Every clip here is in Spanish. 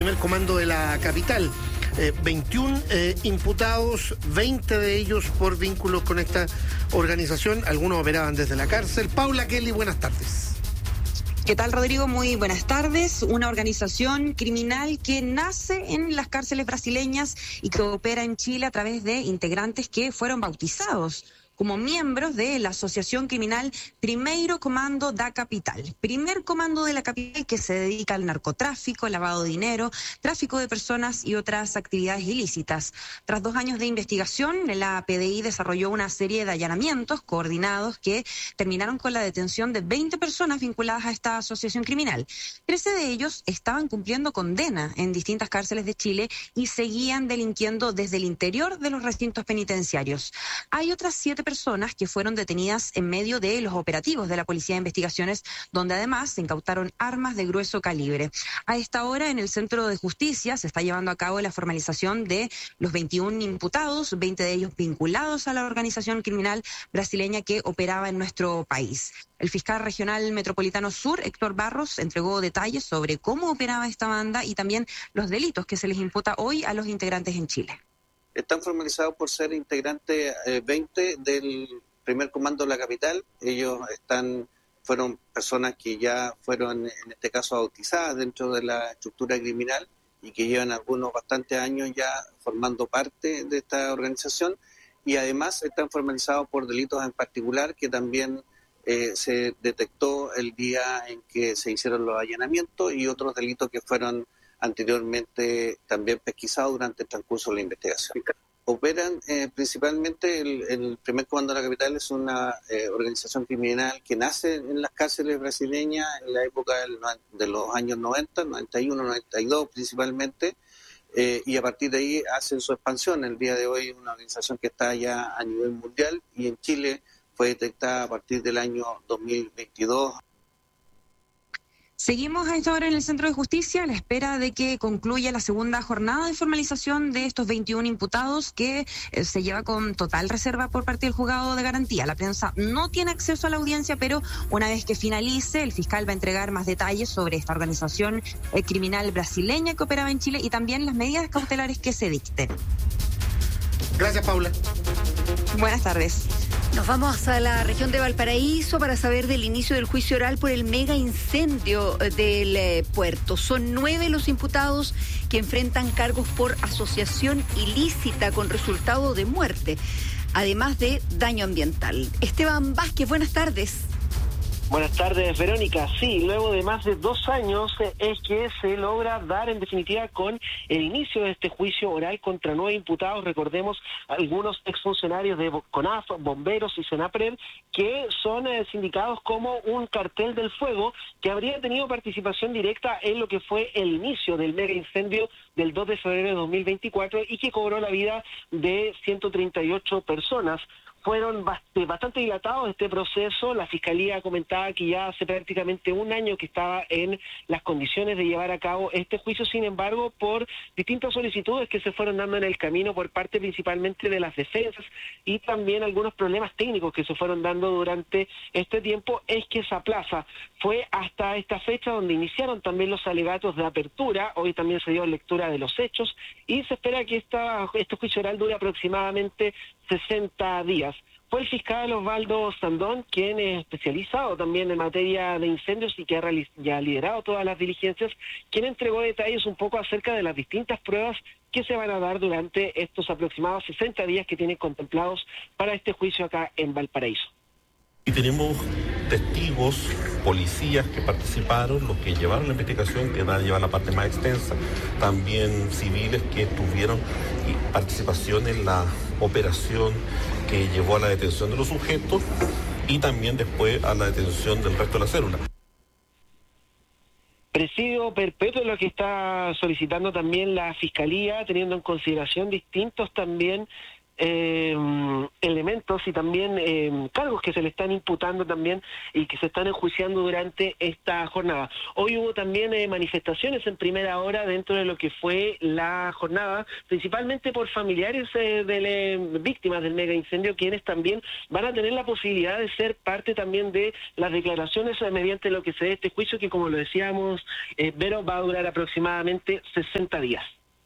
primer comando de la capital. 21 imputados, 20 de ellos por vínculos con esta organización. Algunos operaban desde la cárcel. Paula Kelly, buenas tardes. ¿Qué tal, Rodrigo? Muy buenas tardes. Una organización criminal que nace en las cárceles brasileñas y que opera en Chile a través de integrantes que fueron bautizados como miembros de la asociación criminal Primeiro Comando da Capital. Primer comando de la capital que se dedica al narcotráfico, lavado de dinero, tráfico de personas y otras actividades ilícitas. Tras 2 años de investigación, la PDI desarrolló una serie de allanamientos coordinados que terminaron con la detención de 20 personas vinculadas a esta asociación criminal. 13 de ellos estaban cumpliendo condena en distintas cárceles de Chile y seguían delinquiendo desde el interior de los recintos penitenciarios. Hay otras 7 personas que fueron detenidas en medio de los operativos de la Policía de Investigaciones, donde además se incautaron armas de grueso calibre. A esta hora, en el Centro de Justicia se está llevando a cabo la formalización de los 21 imputados, 20 de ellos vinculados a la organización criminal brasileña que operaba en nuestro país. El fiscal regional metropolitano sur, Héctor Barros, entregó detalles sobre cómo operaba esta banda y también los delitos que se les imputa hoy a los integrantes en Chile. Están formalizados por ser integrantes 20 del primer comando de la capital. Ellos fueron personas que ya fueron, en este caso, bautizadas dentro de la estructura criminal y que llevan algunos bastantes años ya formando parte de esta organización, y además están formalizados por delitos en particular que también se detectó el día en que se hicieron los allanamientos, y otros delitos que fueron anteriormente también pesquisados durante el transcurso de la investigación. Operan principalmente el primer comando de la capital. Es una organización criminal que nace en las cárceles brasileñas en la época de los años 90, 91, 92 principalmente, y a partir de ahí hacen su expansión. El día de hoy es una organización que está ya a nivel mundial, y en Chile fue detectada a partir del año 2022. Seguimos a esta hora en el Centro de Justicia a la espera de que concluya la segunda jornada de formalización de estos 21 imputados que se lleva con total reserva por parte del juzgado de garantía. La prensa no tiene acceso a la audiencia, pero una vez que finalice, el fiscal va a entregar más detalles sobre esta organización criminal brasileña que operaba en Chile y también las medidas cautelares que se dicten. Gracias, Paula. Buenas tardes. Nos vamos a la región de Valparaíso para saber del inicio del juicio oral por el mega incendio del puerto. Son 9 los imputados que enfrentan cargos por asociación ilícita con resultado de muerte, además de daño ambiental. Esteban Vázquez, buenas tardes. Buenas tardes, Verónica. Sí, luego de más de 2 años es que se logra dar en definitiva con el inicio de este juicio oral contra 9 imputados. Recordemos algunos exfuncionarios de CONAF, bomberos y SENAPRED, que son sindicados como un cartel del fuego que habría tenido participación directa en lo que fue el inicio del mega incendio del 2 de febrero de 2024 y que cobró la vida de 138 personas. Fueron bastante dilatados este proceso. La Fiscalía comentaba que ya hace prácticamente 1 año que estaba en las condiciones de llevar a cabo este juicio. Sin embargo, por distintas solicitudes que se fueron dando en el camino por parte principalmente de las defensas y también algunos problemas técnicos que se fueron dando durante este tiempo, es que se aplaza. Fue hasta esta fecha donde iniciaron también los alegatos de apertura. Hoy también se dio lectura de los hechos y se espera que este juicio oral dure aproximadamente 60 días. Fue el fiscal Osvaldo Sandón, quien es especializado también en materia de incendios y que ha liderado todas las diligencias, quien entregó detalles un poco acerca de las distintas pruebas que se van a dar durante estos aproximados 60 días que tienen contemplados para este juicio acá en Valparaíso. Y tenemos testigos, policías que participaron, los que llevaron la investigación, que van a llevar la parte más extensa, también civiles que tuvieron participación en la operación que llevó a la detención de los sujetos y también después a la detención del resto de la célula. Presidio perpetuo es lo que está solicitando también la Fiscalía, teniendo en consideración distintos también elementos y también cargos que se le están imputando también y que se están enjuiciando durante esta jornada. Hoy hubo también manifestaciones en primera hora dentro de lo que fue la jornada, principalmente por familiares de víctimas del mega incendio, quienes también van a tener la posibilidad de ser parte también de las declaraciones mediante lo que se dé este juicio, que como lo decíamos, Vero, va a durar aproximadamente 60 días.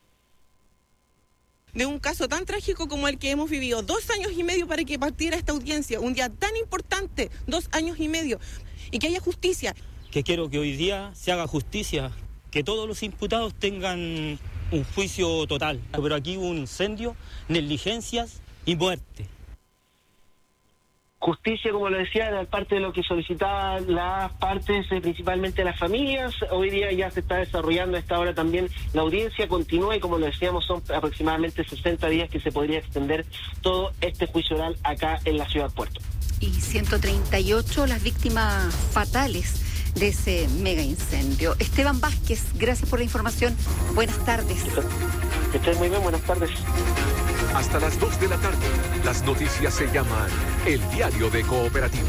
De un caso tan trágico como el que hemos vivido, 2 años y medio para que partiera esta audiencia, un día tan importante, 2 años y medio, y que haya justicia. Que quiero que hoy día se haga justicia, que todos los imputados tengan un juicio total. Pero aquí hubo un incendio, negligencias y muerte. Justicia, como lo decía, era parte de lo que solicitaban las partes, principalmente las familias. Hoy día ya se está desarrollando a esta hora también la audiencia, continúa y como lo decíamos son aproximadamente 60 días que se podría extender todo este juicio oral acá en la ciudad Puerto. Y 138 las víctimas fatales de ese mega incendio. Esteban Vázquez, gracias por la información. Buenas tardes. Que estén muy bien, buenas tardes. Hasta las 2 de la tarde, las noticias se llaman El Diario de Cooperativa.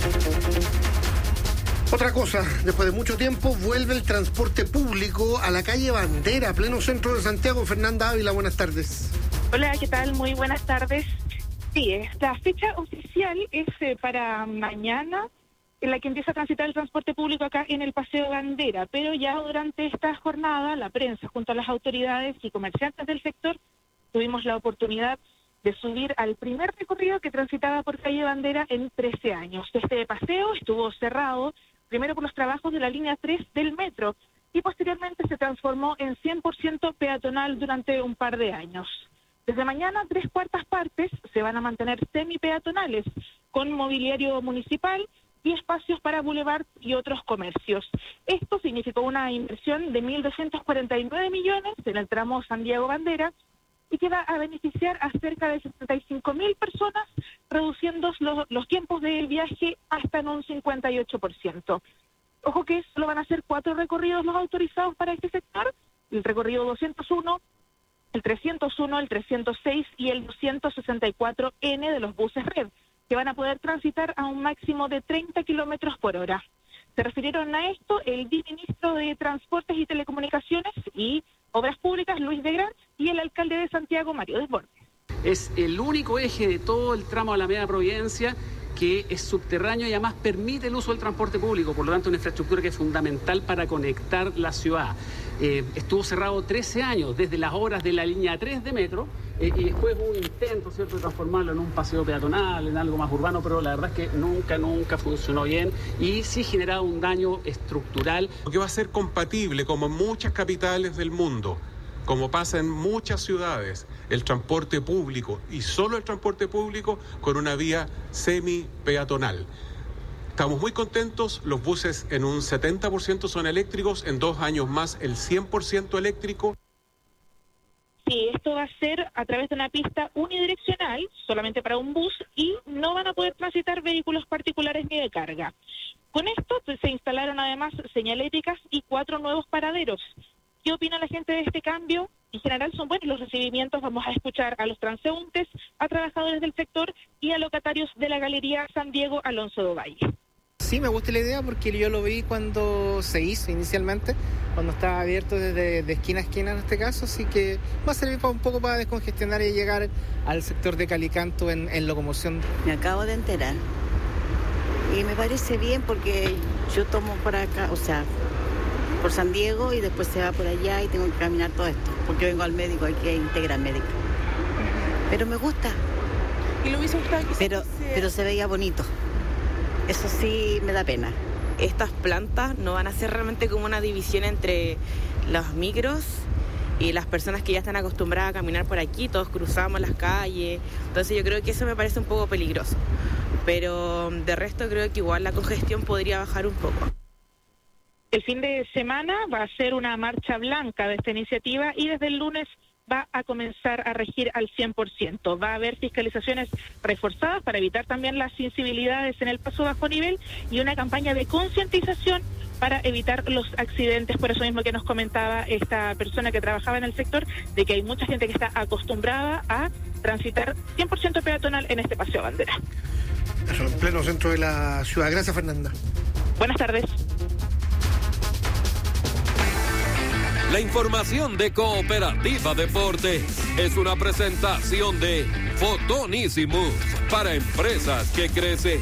Otra cosa, después de mucho tiempo vuelve el transporte público a la calle Bandera, pleno centro de Santiago. Fernanda Ávila, buenas tardes. Hola, ¿qué tal? Muy buenas tardes. Sí, esta fecha oficial es para mañana, en la que empieza a transitar el transporte público acá en el Paseo Bandera, pero ya durante esta jornada, la prensa junto a las autoridades y comerciantes del sector tuvimos la oportunidad de subir al primer recorrido que transitaba por calle Bandera en 13 años. Este paseo estuvo cerrado primero por los trabajos de la línea 3 del metro y posteriormente se transformó en 100% peatonal durante un par de años. Desde mañana, 3/4 partes se van a mantener semi-peatonales con mobiliario municipal y espacios para boulevard y otros comercios. Esto significó una inversión de 1.249 millones en el tramo San Diego-Bandera y que va a beneficiar a cerca de 65.000 personas, reduciendo los tiempos de viaje hasta en un 58%. Ojo que solo van a ser 4 recorridos los autorizados para este sector: el recorrido 201, el 301, el 306 y el 264N de los buses Red, que van a poder transitar a un máximo de 30 kilómetros por hora. Se refirieron a esto el viceministro de Transportes y Telecomunicaciones y Obras Públicas, Luis de Grant, y el alcalde de Santiago, Mario Desbordes. Es el único eje de todo el tramo de la Alameda Providencia que es subterráneo y además permite el uso del transporte público, por lo tanto una infraestructura que es fundamental para conectar la ciudad. Estuvo cerrado 13 años, desde las obras de la línea 3 de metro, y después hubo un intento, ¿cierto?, de transformarlo en un paseo peatonal, en algo más urbano, pero la verdad es que nunca funcionó bien y sí generaba un daño estructural. Que va a ser compatible, como en muchas capitales del mundo, como pasa en muchas ciudades, el transporte público, y solo el transporte público, con una vía semi-peatonal. Estamos muy contentos, los buses en un 70% son eléctricos, en 2 años más el 100% eléctrico. Sí, esto va a ser a través de una pista unidireccional, solamente para un bus, y no van a poder transitar vehículos particulares ni de carga. Con esto se instalaron además señaléticas y 4 nuevos paraderos. ¿Qué opina la gente de este cambio? En general son buenos los recibimientos. Vamos a escuchar a los transeúntes, a trabajadores del sector y a locatarios de la Galería San Diego Alonso de Valle. Sí, me gusta la idea porque yo lo vi cuando se hizo inicialmente, cuando estaba abierto desde de esquina a esquina en este caso, así que va a servir un poco para descongestionar y llegar al sector de Calicanto en locomoción. Me acabo de enterar y me parece bien porque yo tomo por acá, o sea, por San Diego y después se va por allá y tengo que caminar todo esto, porque vengo al médico, aquí hay Integral Médica. Pero me gusta. ¿Y lo hubiese gustado? Pero se veía bonito. Eso sí me da pena. Estas plantas no van a ser realmente como una división entre los micros y las personas que ya están acostumbradas a caminar por aquí, todos cruzamos las calles. Entonces yo creo que eso me parece un poco peligroso. Pero de resto creo que igual la congestión podría bajar un poco. El fin de semana va a ser una marcha blanca de esta iniciativa y desde el lunes va a comenzar a regir al 100%. Va a haber fiscalizaciones reforzadas para evitar también las incivilidades en el paso bajo nivel y una campaña de concientización para evitar los accidentes. Por eso mismo que nos comentaba esta persona que trabajaba en el sector, de que hay mucha gente que está acostumbrada a transitar 100% peatonal en este paseo bandera. Eso, en pleno centro de la ciudad. Gracias, Fernanda. Buenas tardes. La información de Cooperativa Deportes es una presentación de Fotonísimos para empresas que crecen.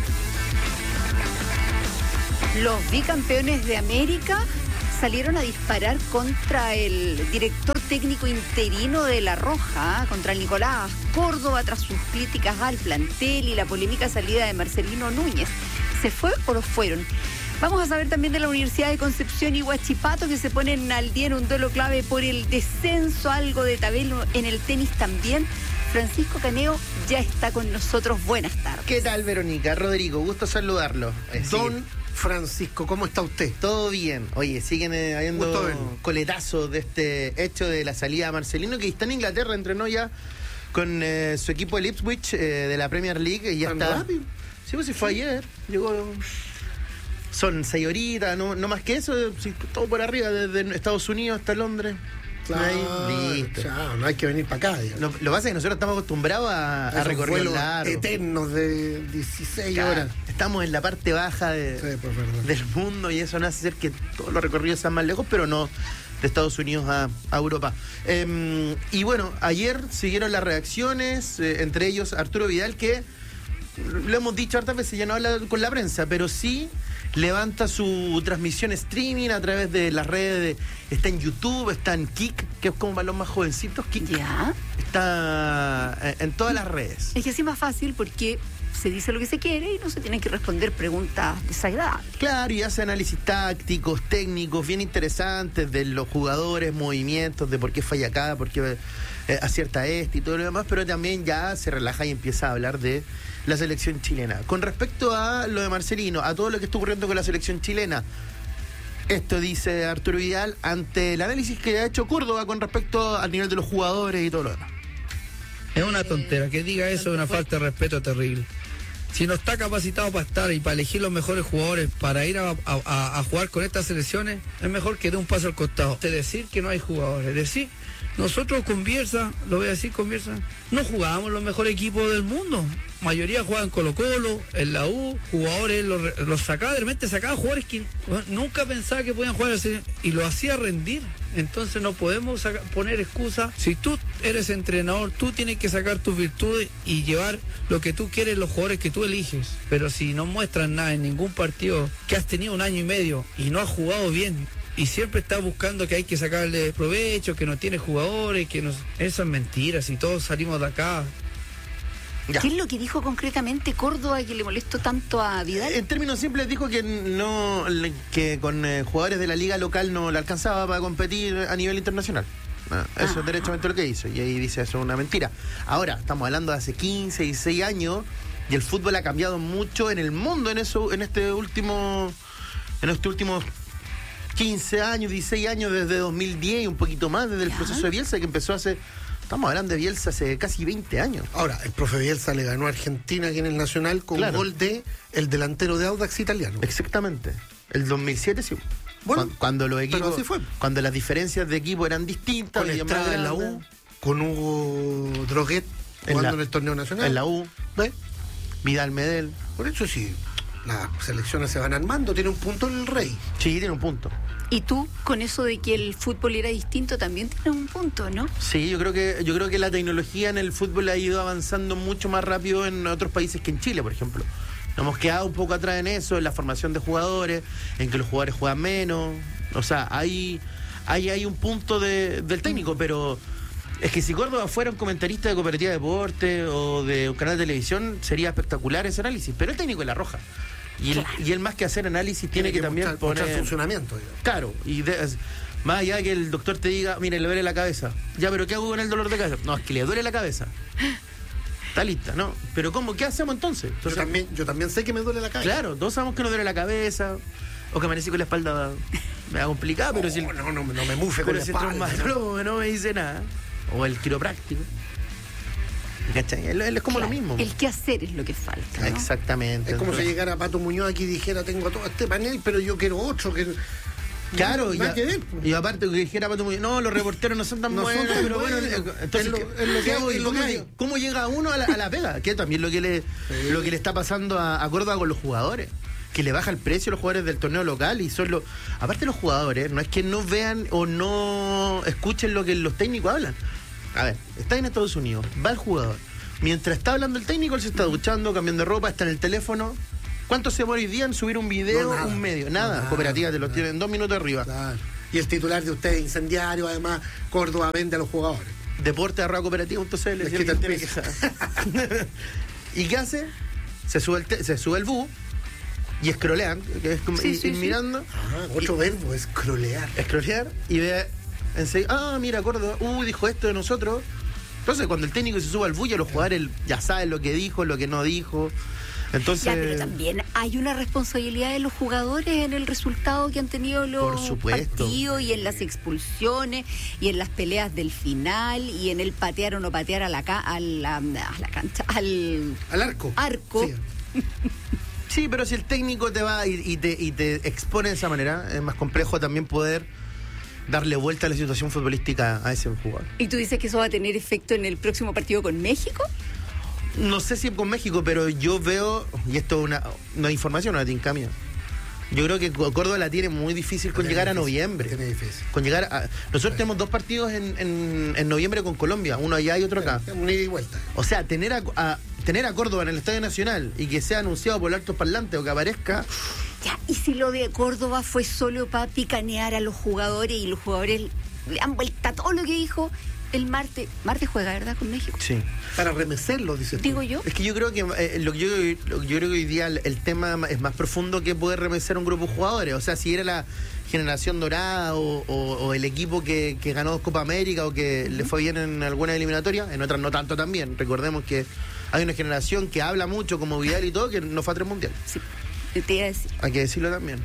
Los bicampeones de América salieron a disparar contra el director técnico interino de La Roja, contra el Nicolás Córdoba, tras sus críticas al plantel y la polémica salida de Marcelino Núñez. ¿Se fue o lo fueron? Vamos a saber también de la Universidad de Concepción y Huachipato, que se ponen al día en un duelo clave por el descenso, algo de tabelo en el tenis también. Francisco Caneo ya está con nosotros. Buenas tardes. ¿Qué tal, Verónica? Rodrigo, gusto saludarlo. Don Francisco, ¿cómo está usted? Todo bien. Oye, siguen habiendo coletazos de este hecho de la salida de Marcelino, que está en Inglaterra, entrenó ya con su equipo el Ipswich de la Premier League y ya está. Rápido? Sí, pues fue ayer. Llegó. Son 6 horitas, no más que eso, sí, todo por arriba, desde Estados Unidos hasta Londres. Claro, listo. Chao, no hay que venir para acá. Lo que pasa es que nosotros estamos acostumbrados a recorrer largo, eternos de 16 horas. Estamos en la parte baja del mundo y eso no hace ser que todos los recorridos sean más lejos, pero no de Estados Unidos a Europa. Y bueno, ayer siguieron las reacciones, entre ellos Arturo Vidal, que lo hemos dicho hartas veces, ya no habla con la prensa, pero sí levanta su transmisión streaming a través de las redes. Está en YouTube, está en Kik, que es como para los más jovencitos. Kik. Ya. Está en todas las redes. Es que así es más fácil porque se dice lo que se quiere y no se tienen que responder preguntas desagradables. Claro, y hace análisis tácticos, técnicos, bien interesantes de los jugadores, movimientos, de por qué falla acá, por qué acierta este y todo lo demás, pero también ya se relaja y empieza a hablar de la selección chilena. Con respecto a lo de Marcelino, a todo lo que está ocurriendo con la selección chilena, esto dice Arturo Vidal ante el análisis que ha hecho Córdoba con respecto al nivel de los jugadores y todo lo demás. Es una tontera, que diga eso es una falta de respeto terrible. Si no está capacitado para estar y para elegir los mejores jugadores para ir a jugar con estas selecciones, es mejor que dé un paso al costado. Es decir que no hay jugadores, es decir, nosotros con Bielsa, lo voy a decir con Bielsa, no jugábamos los mejores equipos del mundo. Mayoría jugaban Colo-Colo, en la U, jugadores los sacaba, de repente sacaba jugadores que nunca pensaba que podían jugar así, y lo hacía rendir. Entonces no podemos poner excusas. Si tú eres entrenador, tú tienes que sacar tus virtudes y llevar lo que tú quieres, los jugadores que tú eliges. Pero si no muestran nada en ningún partido, que has tenido 1 año y medio y no has jugado bien, y siempre está buscando que hay que sacarle provecho, que no tiene jugadores, eso es mentira, si todos salimos de acá. Ya. ¿Qué es lo que dijo concretamente Córdoba que le molestó tanto a Vidal? En términos simples dijo que con jugadores de la liga local no le alcanzaba para competir a nivel internacional. Eso es derechamente lo que hizo, y ahí dice eso es una mentira. Ahora, estamos hablando de hace 15, 16 años, y el fútbol ha cambiado mucho en el mundo en estos últimos 15 años, 16 años, desde 2010 y un poquito más, desde el proceso de Bielsa, que empezó estamos hablando de Bielsa hace casi 20 años. Ahora, el profe Bielsa le ganó a Argentina aquí en el Nacional con un gol de el delantero de Audax italiano. Exactamente. El 2007 sí. Bueno, cuando los equipos, pero así fue. Cuando las diferencias de equipo eran distintas. Con Estrada en la U, con Hugo Droguet jugando en el torneo nacional. En la U. ¿Ves? Vidal Medel. Por eso sí, las selecciones se van armando. Tiene un punto el Rey. Sí, tiene un punto. Y tú, con eso de que el fútbol era distinto, también tienes un punto, ¿no? Sí, yo creo que la tecnología en el fútbol ha ido avanzando mucho más rápido en otros países que en Chile, por ejemplo. Nos hemos quedado un poco atrás en eso, en la formación de jugadores, en que los jugadores juegan menos. O sea, hay un punto del técnico, pero es que si Córdoba fuera un comentarista de Cooperativa de Deporte o de un canal de televisión, sería espectacular ese análisis. Pero el técnico es La Roja. Y él más que hacer análisis tiene que también poner funcionamiento. Claro, y más allá de que el doctor te diga, mire, le duele la cabeza. Ya, pero ¿qué hago con el dolor de cabeza? No, es que le duele la cabeza. Está lista, ¿no? Pero ¿cómo? ¿Qué hacemos entonces? Yo también sé que me duele la cabeza. Claro, todos sabemos que nos duele la cabeza, o que amanecí con la espalda me da complicada, pero si no me mufe con la espalda. Pero si el traumatólogo no me dice nada, o el quiropráctico. ¿Cachai? Él es como lo mismo. El qué hacer es lo que falta, ¿no? Exactamente. Es como si llegara Pato Muñoz aquí y dijera, tengo todo este panel, pero yo quiero otro. Claro, y aparte que dijera Pato Muñoz, no, los reporteros no son tan buenos, pero bueno, entonces, ¿cómo llega uno a la pega? Que también lo que le está pasando a Córdoba con los jugadores, que le baja el precio a los jugadores del torneo local y son aparte los jugadores, no es que no vean o no escuchen lo que los técnicos hablan. A ver, está en Estados Unidos, va el jugador. Mientras está hablando el técnico, él se está duchando, cambiando de ropa, está en el teléfono. ¿Cuánto se demora hoy día en subir un video, un medio? Nada. Cooperativa te lo tienen en 2 minutos arriba. Claro. Y el titular de ustedes, incendiario, además, Córdoba vende a los jugadores. Deporte@cooperativa.cl. ¿Y qué hace? Se sube el bus y escrolean, que es como ir mirando. Otro verbo, escrolear. Escrolear y ve enseguida, mira, Córdoba, dijo esto de nosotros. Entonces, cuando el técnico se sube al bus, ya los jugadores ya saben lo que dijo, lo que no dijo. Entonces, pero también hay una responsabilidad de los jugadores en el resultado que han tenido los partidos y en las expulsiones y en las peleas del final y en el patear o no patear a la cancha, al arco. Sí, pero si el técnico te va y te expone de esa manera, es más complejo también poder darle vuelta a la situación futbolística a ese jugador. ¿Y tú dices que eso va a tener efecto en el próximo partido con México? No sé si con México, pero yo veo, y esto es una información, una tinca mía. Yo creo que Córdoba la tiene muy difícil con llegar a noviembre. Tiene difícil. Nosotros tenemos 2 partidos en noviembre con Colombia, uno allá y otro acá. Una ida y vuelta. O sea, tener a Córdoba en el Estadio Nacional y que sea anunciado por el alto parlante o que aparezca. Ya, y si lo de Córdoba fue solo para picanear a los jugadores y los jugadores le han vuelto a todo lo que dijo. El martes juega, ¿verdad? Con México. Sí. Para remecerlo, dice. Digo yo. Es que yo creo que yo creo que hoy día el tema es más profundo que poder remecer un grupo de jugadores. O sea, si era la generación dorada o el equipo que ganó 2 Copa América o que le fue bien en alguna eliminatoria, en otras no tanto también. Recordemos que hay una generación que habla mucho como Vidal y todo, que no fue a 3 mundiales. Sí, te iba a decir. Hay que decirlo también.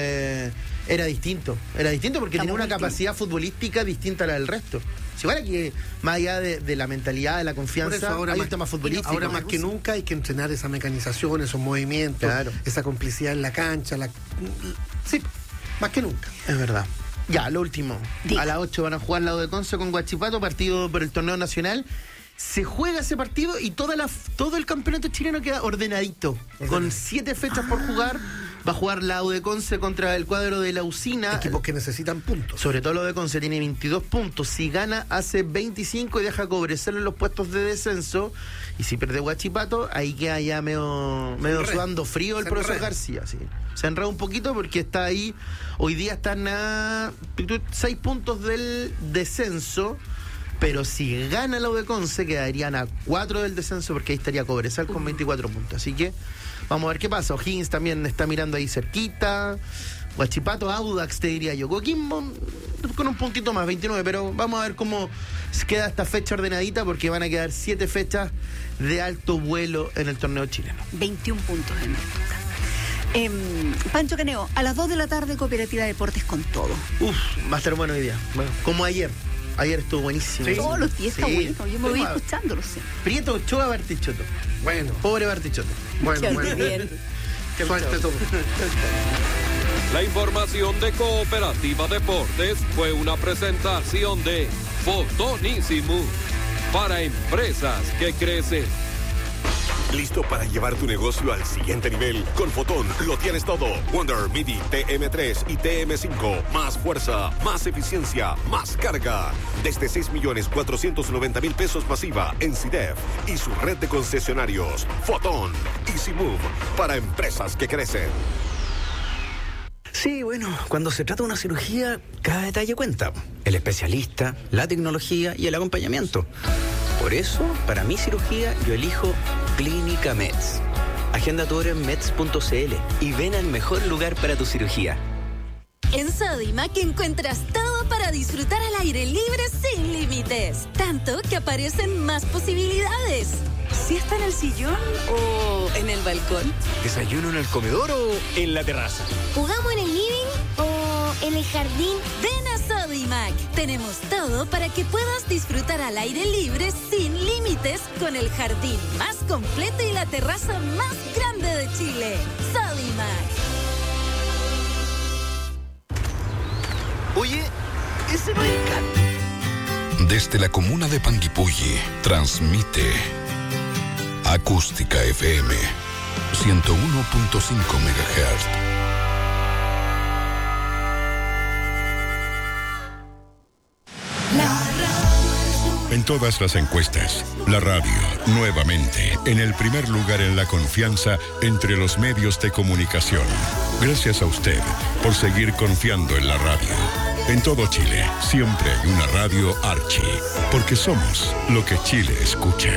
Era distinto porque tenía una capacidad futbolística distinta a la del resto. Si fuera que más allá de la mentalidad, de la confianza, hay un tema futbolístico. Ahora más que nunca hay que entrenar esa mecanización, esos movimientos, esa complicidad en la cancha. Sí, más que nunca. Es verdad. Ya, lo último. Diga. A las 8 van a jugar la U de Conce con Huachipato, partido por el torneo nacional. Se juega ese partido y todo el campeonato chileno queda ordenadito. Con 7 fechas por jugar. Va a jugar la U de Conce contra el cuadro de la Usina. Equipos que necesitan puntos. Sobre todo la U de Conce tiene 22 puntos. Si gana, hace 25 y deja Cobresal en los puestos de descenso. Y si pierde Huachipato, ahí queda ya medio sudando frío el profesor García. Sí. Se enreda un poquito porque está ahí. Hoy día están a 6 puntos del descenso. Pero si gana la U de Conce, quedarían a 4 del descenso porque ahí estaría Cobresal con 24 puntos. Así que vamos a ver qué pasa. O'Higgins también está mirando ahí cerquita. Huachipato, Audax, te diría yo. Coquimbo con un puntito más, 29. Pero vamos a ver cómo queda esta fecha ordenadita porque van a quedar 7 fechas de alto vuelo en el torneo chileno. 21 puntos en el Pancho Caneo, a las 2 de la tarde, Cooperativa Deportes con todo. Va a estar bueno hoy día. Bueno, como ayer. Ayer estuvo buenísimo. Sí. Todos los días está bueno. Yo me voy escuchándolo. Sí. Prieto Ochoa, Bartichotto. Bueno. Pobre Bartichotto. Bueno. Bien. Qué suerte todo. La información de Cooperativa Deportes fue una presentación de Fotonísimo para empresas que crecen. ¿Listo para llevar tu negocio al siguiente nivel? Con Fotón lo tienes todo. Wonder Midi TM3 y TM5. Más fuerza, más eficiencia, más carga. Desde 6.490.000 pesos masiva en CIDEF y su red de concesionarios. Fotón. Easy Move para empresas que crecen. Sí, bueno, cuando se trata de una cirugía, cada detalle cuenta. El especialista, la tecnología y el acompañamiento. Por eso, para mi cirugía, yo elijo Clínica Meds. Agenda tu hora en meds.cl y ven al mejor lugar para tu cirugía. En Sodimac encuentras todo para disfrutar al aire libre sin límites. Tanto que aparecen más posibilidades. ¿Siesta en el sillón o en el balcón? ¿Desayuno en el comedor o en la terraza? ¿Jugamos en el living o en el jardín? Ven a Sodimac. Sodimac. Tenemos todo para que puedas disfrutar al aire libre sin límites con el jardín más completo y la terraza más grande de Chile. Sodimac. Oye, ese no es el canto. Desde la comuna de Panguipulli, transmite Acústica FM 101.5 MHz. En todas las encuestas, la radio, nuevamente, en el primer lugar en la confianza entre los medios de comunicación. Gracias a usted por seguir confiando en la radio. En todo Chile, siempre hay una radio Archi, porque somos lo que Chile escucha.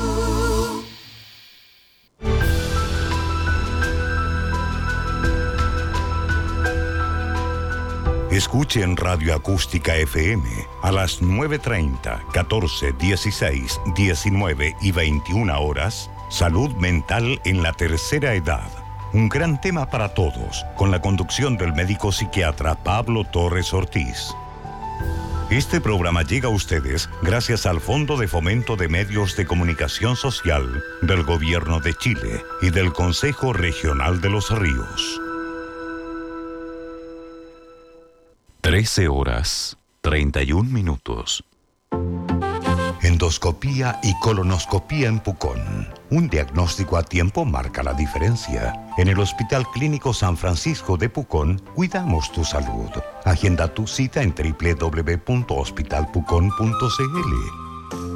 Escuche en Radio Acústica FM a las 9:30, 14, 16, 19 y 21 horas, Salud Mental en la Tercera Edad. Un gran tema para todos, con la conducción del médico psiquiatra Pablo Torres Ortiz. Este programa llega a ustedes gracias al Fondo de Fomento de Medios de Comunicación Social del Gobierno de Chile y del Consejo Regional de los Ríos. 13:31. Endoscopía y colonoscopía en Pucón. Un diagnóstico a tiempo marca la diferencia. En el Hospital Clínico San Francisco de Pucón, cuidamos tu salud. Agenda tu cita en www.hospitalpucón.cl.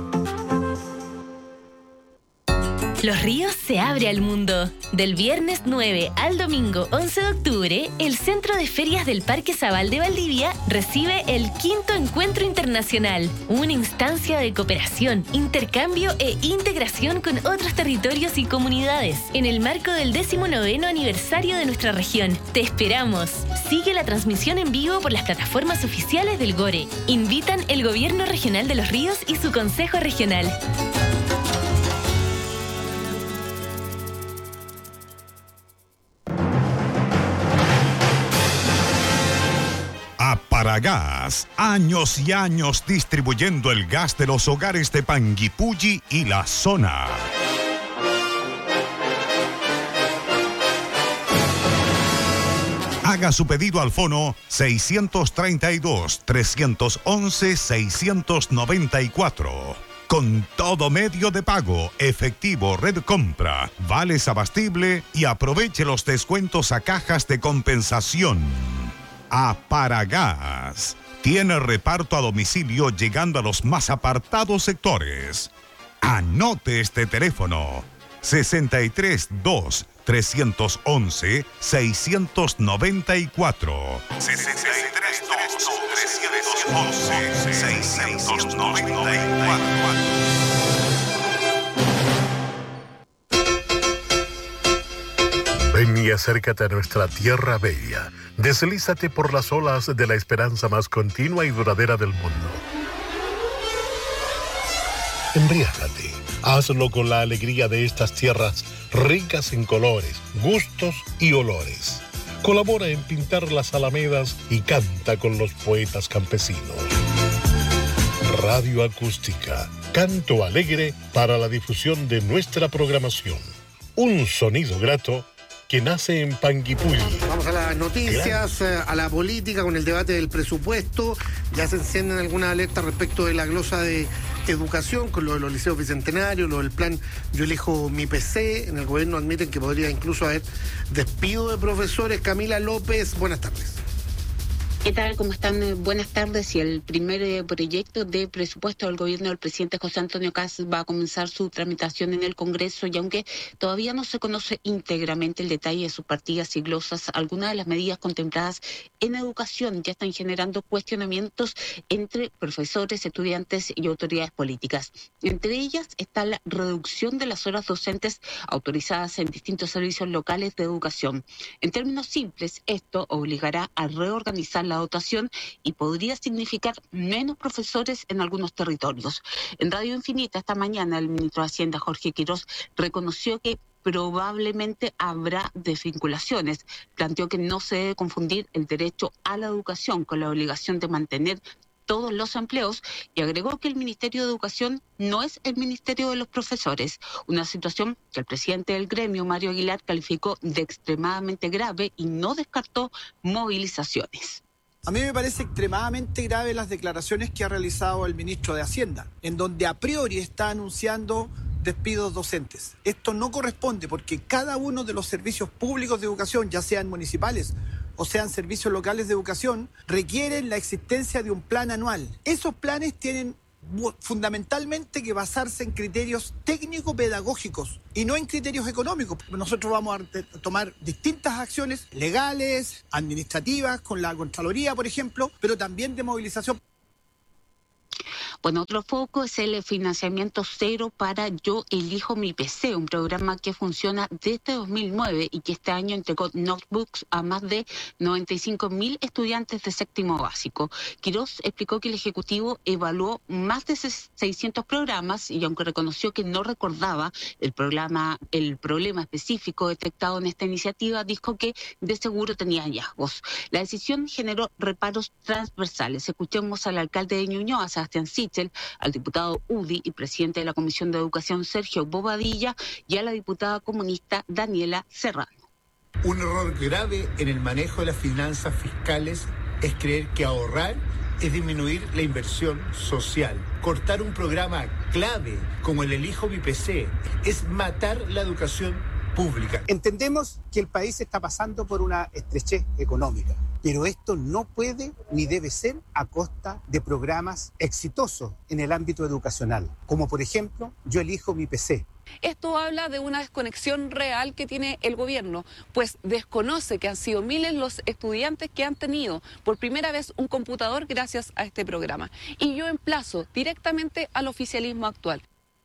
Los Ríos se abre al mundo. Del viernes 9 al domingo 11 de octubre, el Centro de Ferias del Parque Zabal de Valdivia recibe el 5º Encuentro Internacional, una instancia de cooperación, intercambio e integración con otros territorios y comunidades, en el marco del 19º aniversario de nuestra región. Te esperamos. Sigue la transmisión en vivo por las plataformas oficiales del GORE. Invitan el Gobierno Regional de Los Ríos y su Consejo Regional. Paragás, años y años distribuyendo el gas de los hogares de Panguipulli y la zona. Haga su pedido al fono 632-311-694. Con todo medio de pago, efectivo, red compra, vales abastible y aproveche los descuentos a cajas de compensación. A Paragás. Tiene reparto a domicilio llegando a los más apartados sectores. Anote este teléfono: 632-311-694. 632-311-694. Ven y acércate a nuestra tierra bella. Deslízate por las olas de la esperanza más continua y duradera del mundo. Embriágate. Hazlo con la alegría de estas tierras ricas en colores, gustos y olores. Colabora en pintar las alamedas y canta con los poetas campesinos. Radio Acústica. Canto alegre para la difusión de nuestra programación. Un sonido grato que nace en Panguipulli. Vamos a las noticias, a la política con el debate del presupuesto. Ya se encienden algunas alertas respecto de la glosa de educación, con lo de los liceos bicentenarios, lo del plan Yo Elijo Mi PC. En el gobierno admiten que podría incluso haber despido de profesores. Camila López, buenas tardes. ¿Qué tal? ¿Cómo están? Buenas tardes. Y el primer proyecto de presupuesto del gobierno del presidente José Antonio Kast va a comenzar su tramitación en el Congreso, y aunque todavía no se conoce íntegramente el detalle de sus partidas y glosas, algunas de las medidas contempladas en educación ya están generando cuestionamientos entre profesores, estudiantes y autoridades políticas. Entre ellas está la reducción de las horas docentes autorizadas en distintos servicios locales de educación. En términos simples, esto obligará a reorganizar la dotación y podría significar menos profesores en algunos territorios. En Radio Infinita esta mañana el ministro de Hacienda, Jorge Quirós, reconoció que probablemente habrá desvinculaciones. Planteó que no se debe confundir el derecho a la educación con la obligación de mantener todos los empleos y agregó que el Ministerio de Educación no es el Ministerio de los Profesores, una situación que el presidente del gremio, Mario Aguilar, calificó de extremadamente grave y no descartó movilizaciones. A mí me parece extremadamente grave las declaraciones que ha realizado el ministro de Hacienda, en donde a priori está anunciando despidos docentes. Esto no corresponde porque cada uno de los servicios públicos de educación, ya sean municipales o sean servicios locales de educación, requieren la existencia de un plan anual. Esos planes tienen fundamentalmente que basarse en criterios técnico-pedagógicos y no en criterios económicos. Nosotros vamos a tomar distintas acciones legales, administrativas, con la Contraloría, por ejemplo, pero también de movilización. Bueno, otro foco es el financiamiento cero para Yo Elijo Mi PC, un programa que funciona desde 2009 y que este año entregó notebooks a más de 95.000 estudiantes de séptimo básico. Quirós explicó que el Ejecutivo evaluó más de 600 programas y aunque reconoció que no recordaba el problema específico detectado en esta iniciativa, dijo que de seguro tenía hallazgos. La decisión generó reparos transversales. Escuchemos al alcalde de Ñuñoa, Sebastián Sichel, al diputado UDI y presidente de la Comisión de Educación, Sergio Bobadilla, y a la diputada comunista Daniela Serrano. Un error grave en el manejo de las finanzas fiscales es creer que ahorrar es disminuir la inversión social. Cortar un programa clave como el Elijo Mi PC es matar la educación pública. Entendemos que el país está pasando por una estrechez económica, pero esto no puede ni debe ser a costa de programas exitosos en el ámbito educacional, como por ejemplo Yo Elijo Mi PC. Esto habla de una desconexión real que tiene el gobierno, pues desconoce que han sido miles los estudiantes que han tenido por primera vez un computador gracias a este programa. Y yo emplazo directamente al oficialismo actual.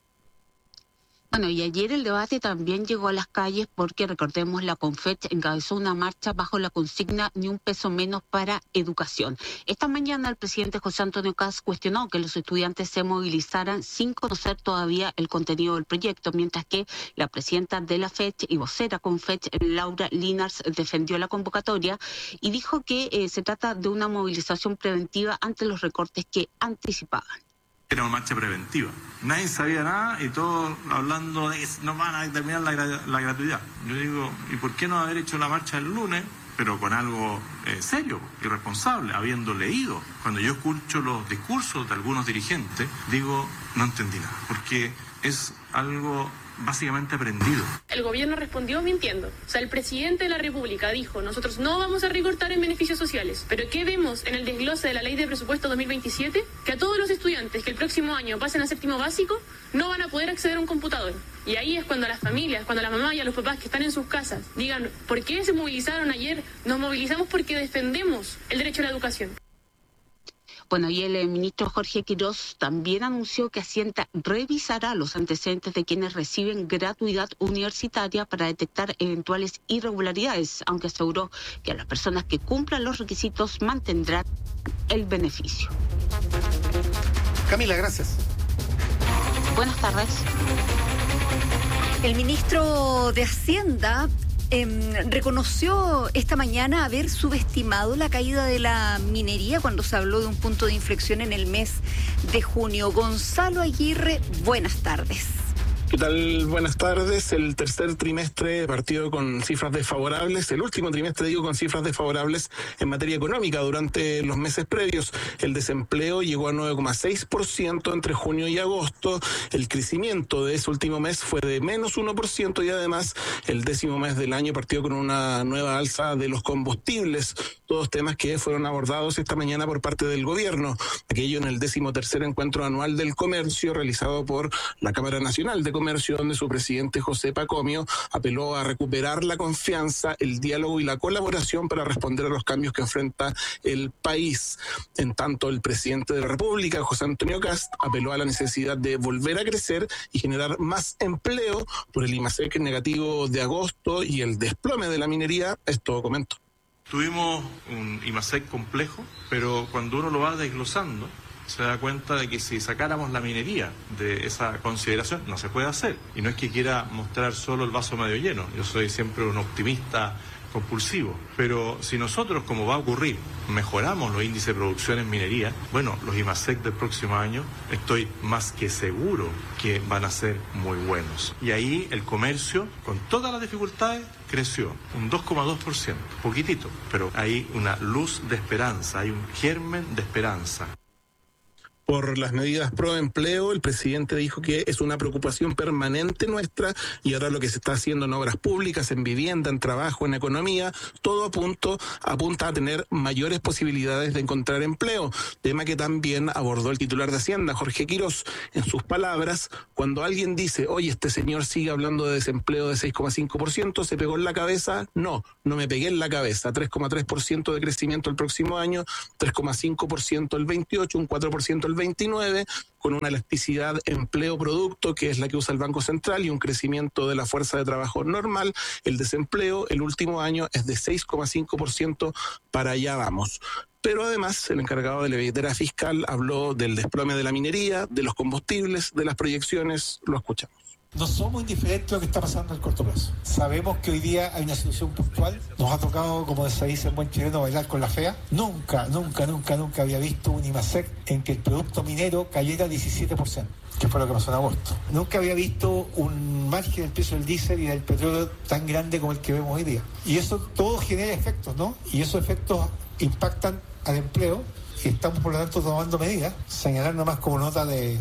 Bueno, y ayer el debate también llegó a las calles porque, recordemos, la CONFECH encabezó una marcha bajo la consigna Ni un peso menos para educación. Esta mañana el presidente José Antonio Kast cuestionó que los estudiantes se movilizaran sin conocer todavía el contenido del proyecto, mientras que la presidenta de la FECH y vocera CONFECH, Laura Linars, defendió la convocatoria y dijo que se trata de una movilización preventiva ante los recortes que anticipaban. Era una marcha preventiva. Nadie sabía nada y todos hablando de que no van a determinar la gratuidad. Yo digo, ¿y por qué no haber hecho la marcha el lunes, pero con algo serio y responsable, habiendo leído? Cuando yo escucho los discursos de algunos dirigentes, digo, no entendí nada, porque es algo básicamente aprendido. El gobierno respondió mintiendo. O sea, el presidente de la República dijo, nosotros no vamos a recortar en beneficios sociales. Pero ¿qué vemos en el desglose de la ley de presupuesto 2027? Que a todos los estudiantes que el próximo año pasen a séptimo básico no van a poder acceder a un computador. Y ahí es cuando las familias, cuando las mamás y a los papás que están en sus casas digan, ¿por qué se movilizaron ayer? Nos movilizamos porque defendemos el derecho a la educación. Bueno, y el ministro Jorge Quirós también anunció que Hacienda revisará los antecedentes de quienes reciben gratuidad universitaria para detectar eventuales irregularidades, aunque aseguró que a las personas que cumplan los requisitos mantendrán el beneficio. Camila, gracias. Buenas tardes. El ministro de Hacienda reconoció esta mañana haber subestimado la caída de la minería cuando se habló de un punto de inflexión en el mes de junio. Gonzalo Aguirre, buenas tardes. ¿Qué tal? Buenas tardes. El tercer trimestre partió con cifras desfavorables. El último trimestre, con cifras desfavorables en materia económica. Durante los meses previos, el desempleo llegó a 9,6% entre junio y agosto. El crecimiento de ese último mes fue de menos 1% y además el décimo mes del año partió con una nueva alza de los combustibles. Todos temas que fueron abordados esta mañana por parte del gobierno. Aquello en el 13º encuentro anual del comercio realizado por la Cámara Nacional de Comercio, donde su presidente José Pacomio apeló a recuperar la confianza, el diálogo y la colaboración para responder a los cambios que enfrenta el país. En tanto, el presidente de la República, José Antonio Kast, apeló a la necesidad de volver a crecer y generar más empleo por el IMASEC negativo de agosto y el desplome de la minería. Esto comento. Tuvimos un IMASEC complejo, pero cuando uno lo va desglosando, se da cuenta de que si sacáramos la minería de esa consideración, no se puede hacer. Y no es que quiera mostrar solo el vaso medio lleno, yo soy siempre un optimista compulsivo, pero si nosotros, como va a ocurrir, mejoramos los índices de producción en minería, bueno, los IMASEC del próximo año estoy más que seguro que van a ser muy buenos. Y ahí el comercio, con todas las dificultades, creció un 2,2%, poquitito, pero hay una luz de esperanza, hay un germen de esperanza. Por las medidas pro empleo, el presidente dijo que es una preocupación permanente nuestra y ahora lo que se está haciendo en obras públicas, en vivienda, en trabajo, en economía, todo apunta a tener mayores posibilidades de encontrar empleo, tema que también abordó el titular de Hacienda, Jorge Quirós. En sus palabras, cuando alguien dice, oye, este señor sigue hablando de desempleo de 6,5%, ¿se pegó en la cabeza? No me pegué en la cabeza. 3,3% de crecimiento el próximo año, 3,5% el 28, un 4% el 29, con una elasticidad empleo-producto, que es la que usa el Banco Central, y un crecimiento de la fuerza de trabajo normal. El desempleo el último año es de 6,5%, para allá vamos. Pero además, el encargado de la billetera fiscal habló del desplome de la minería, de los combustibles, de las proyecciones. Lo escuchamos. No somos indiferentes a lo que está pasando en el corto plazo. Sabemos que hoy día hay una situación puntual. Nos ha tocado, como se dice en buen chileno, bailar con la fea. Nunca había visto un IMASEC en que el producto minero cayera 17%, que fue lo que pasó en agosto. Nunca había visto un margen del precio del diésel y del petróleo tan grande como el que vemos hoy día. Y eso todo genera efectos, ¿no? Y esos efectos impactan al empleo y estamos, por lo tanto, tomando medidas. Señalar nomás como nota de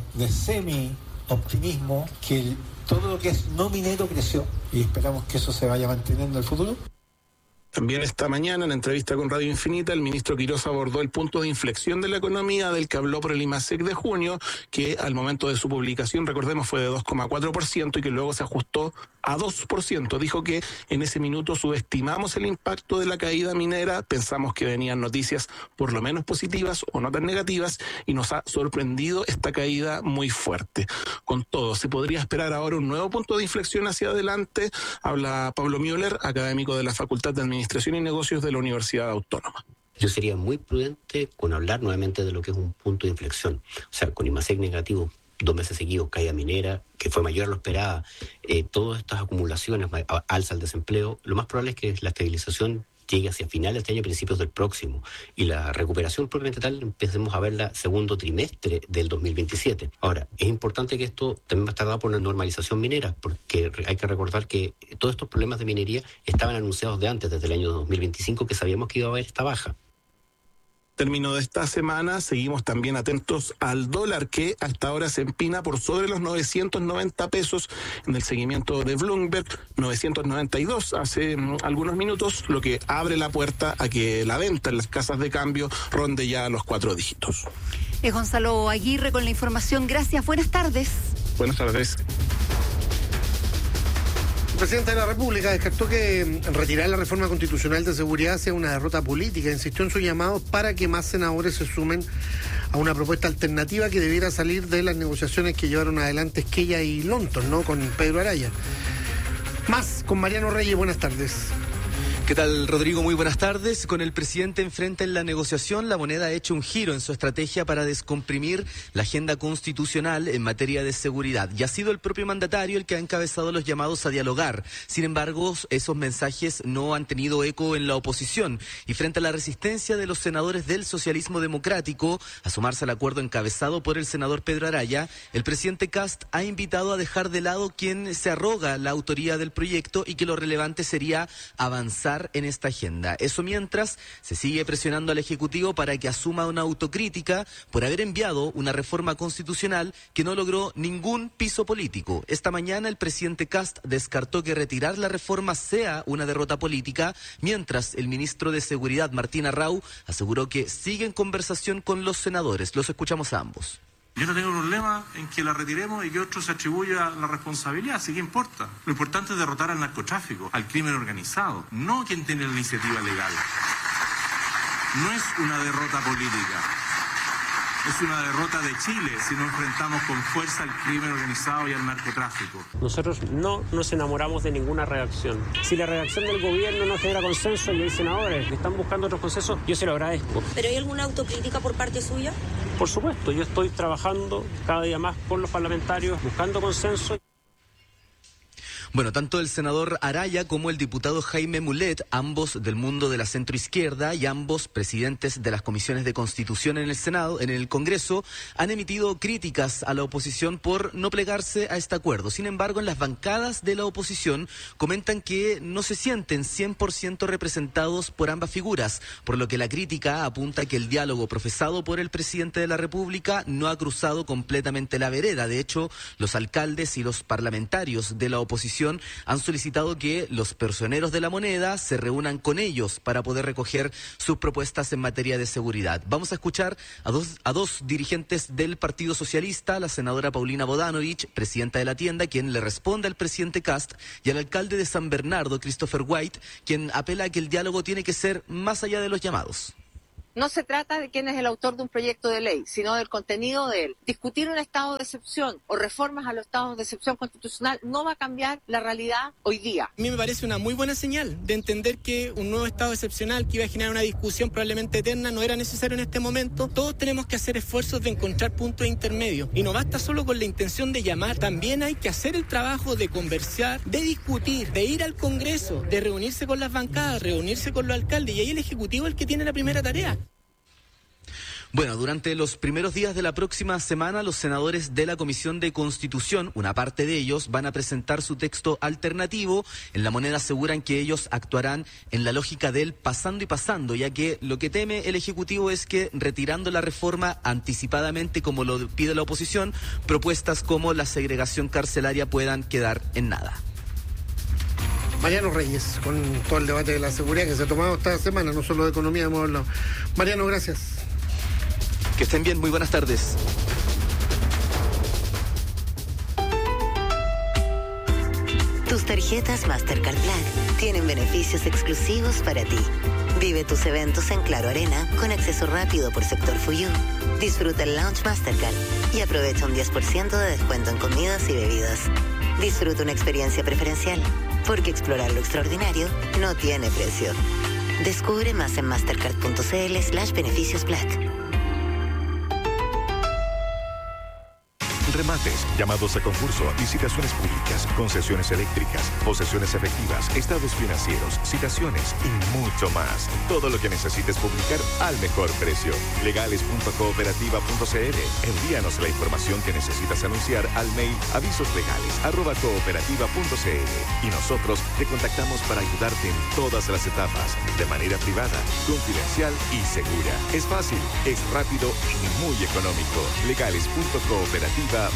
semi-optimismo que todo lo que es no minero creció y esperamos que eso se vaya manteniendo en el futuro. También esta mañana, en entrevista con Radio Infinita, el ministro Quirós abordó el punto de inflexión de la economía del que habló por el IMASEC de junio, que al momento de su publicación, recordemos, fue de 2,4% y que luego se ajustó a 2%. Dijo que en ese minuto subestimamos el impacto de la caída minera, pensamos que venían noticias por lo menos positivas o no tan negativas y nos ha sorprendido esta caída muy fuerte. Con todo, ¿se podría esperar ahora un nuevo punto de inflexión hacia adelante? Habla Pablo Müller, académico de la Facultad de Administración y Negocios de la Universidad Autónoma. Yo sería muy prudente con hablar nuevamente de lo que es un punto de inflexión. O sea, con IMASEC negativo, 2 meses seguidos, caída minera, que fue mayor a lo esperado, todas estas acumulaciones, alza al desempleo, lo más probable es que la estabilización llegue hacia finales de este año, principios del próximo, y la recuperación propiamente tal empecemos a verla segundo trimestre del 2027. Ahora, es importante que esto también va a estar dado por una normalización minera, porque hay que recordar que todos estos problemas de minería estaban anunciados de antes, desde el año 2025, que sabíamos que iba a haber esta baja. Término de esta semana, seguimos también atentos al dólar, que hasta ahora se empina por sobre los 990 pesos en el seguimiento de Bloomberg, 992 hace algunos minutos, lo que abre la puerta a que la venta en las casas de cambio ronde ya los 4 dígitos. Gonzalo Aguirre con la información. Gracias, buenas tardes. Buenas tardes. El presidente de la República descartó que retirar la reforma constitucional de seguridad sea una derrota política. Insistió en su llamado para que más senadores se sumen a una propuesta alternativa que debiera salir de las negociaciones que llevaron adelante Esquella y Lonton, ¿no?, con Pedro Araya. Más con Mariano Reyes, buenas tardes. ¿Qué tal, Rodrigo? Muy buenas tardes. Con el presidente enfrente en la negociación, la moneda ha hecho un giro en su estrategia para descomprimir la agenda constitucional en materia de seguridad. Y ha sido el propio mandatario el que ha encabezado los llamados a dialogar. Sin embargo, esos mensajes no han tenido eco en la oposición. Y frente a la resistencia de los senadores del socialismo democrático a sumarse al acuerdo encabezado por el senador Pedro Araya, el presidente Kast ha invitado a dejar de lado quien se arroga la autoría del proyecto y que lo relevante sería avanzar en esta agenda. Eso mientras se sigue presionando al Ejecutivo para que asuma una autocrítica por haber enviado una reforma constitucional que no logró ningún piso político. Esta mañana el presidente Kast descartó que retirar la reforma sea una derrota política, mientras el ministro de Seguridad, Martín Arrau, aseguró que sigue en conversación con los senadores. Los escuchamos a ambos. Yo no tengo problema en que la retiremos y que otro se atribuya la responsabilidad, así que importa. Lo importante es derrotar al narcotráfico, al crimen organizado, no quien tiene la iniciativa legal. No es una derrota política, es una derrota de Chile si no enfrentamos con fuerza al crimen organizado y al narcotráfico. Nosotros no nos enamoramos de ninguna redacción. Si la redacción del gobierno no genera consenso y hay senadores que están buscando otros consensos, yo se lo agradezco. ¿Pero hay alguna autocrítica por parte suya? Por supuesto, yo estoy trabajando cada día más con los parlamentarios, buscando consenso. Bueno, tanto el senador Araya como el diputado Jaime Mulet, ambos del mundo de la centroizquierda y ambos presidentes de las comisiones de Constitución en el Senado, en el Congreso, han emitido críticas a la oposición por no plegarse a este acuerdo. Sin embargo, en las bancadas de la oposición comentan que no se sienten 100% representados por ambas figuras, por lo que la crítica apunta a que el diálogo profesado por el presidente de la República no ha cruzado completamente la vereda. De hecho, los alcaldes y los parlamentarios de la oposición han solicitado que los personeros de la moneda se reúnan con ellos para poder recoger sus propuestas en materia de seguridad. Vamos a escuchar a dos dirigentes del Partido Socialista, la senadora Paulina Bodanovich, presidenta de la tienda, quien le responde al presidente Kast, y al alcalde de San Bernardo, Christopher White, quien apela a que el diálogo tiene que ser más allá de los llamados. No se trata de quién es el autor de un proyecto de ley, sino del contenido de él. Discutir un estado de excepción o reformas a los estados de excepción constitucional no va a cambiar la realidad hoy día. A mí me parece una muy buena señal de entender que un nuevo estado excepcional que iba a generar una discusión probablemente eterna no era necesario en este momento. Todos tenemos que hacer esfuerzos de encontrar puntos intermedios y no basta solo con la intención de llamar, también hay que hacer el trabajo de conversar, de discutir, de ir al Congreso, de reunirse con las bancadas, reunirse con los alcaldes, y ahí el Ejecutivo es el que tiene la primera tarea. Bueno, durante los primeros días de la próxima semana, los senadores de la Comisión de Constitución, una parte de ellos, van a presentar su texto alternativo. En La Moneda aseguran que ellos actuarán en la lógica del pasando y pasando, ya que lo que teme el Ejecutivo es que, retirando la reforma anticipadamente como lo pide la oposición, propuestas como la segregación carcelaria puedan quedar en nada. Mariano Reyes, con todo el debate de la seguridad que se ha tomado esta semana, no solo de economía hemos hablado. Mariano, gracias. Que estén bien, muy buenas tardes. Tus tarjetas Mastercard Black tienen beneficios exclusivos para ti. Vive tus eventos en Claro Arena con acceso rápido por sector Fuyú. Disfruta el Lounge Mastercard y aprovecha un 10% de descuento en comidas y bebidas. Disfruta una experiencia preferencial, porque explorar lo extraordinario no tiene precio. Descubre más en mastercard.cl/beneficios Black. Remates, llamados a concurso, licitaciones públicas, concesiones eléctricas, posesiones efectivas, estados financieros, citaciones y mucho más. Todo lo que necesites publicar al mejor precio. Legales.cooperativa.cl. Envíanos la información que necesitas anunciar al mail avisoslegales@cooperativa.cl y nosotros te contactamos para ayudarte en todas las etapas, de manera privada, confidencial y segura. Es fácil, es rápido y muy económico. Legales.cooperativa.cl.